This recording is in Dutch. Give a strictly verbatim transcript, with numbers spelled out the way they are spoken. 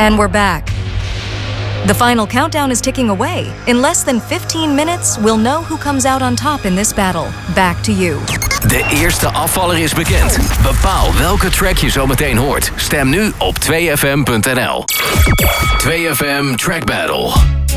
And we're back. The final countdown is ticking away. In less than fifteen minutes, we'll know who comes out on top in this battle. Back to you. De eerste afvaller is bekend. Bepaal welke track je zo meteen hoort. Stem nu op twee f m punt n l. twee F M Track Battle.